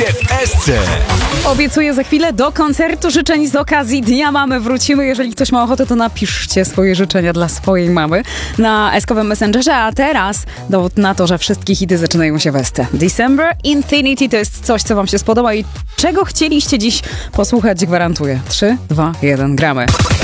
w SC. Obiecuję za chwilę do koncertu życzeń z okazji Dnia Mamy wrócimy. Jeżeli ktoś ma ochotę, to napiszcie swoje życzenia dla swojej mamy na S-kowym Messengerze. A teraz dowód na to, że wszystkie hity zaczynają się w SC. December Infinity to jest coś, co wam się spodoba i czego chcieliście dziś posłuchać, gwarantuję. 3, 2, 1, gramy.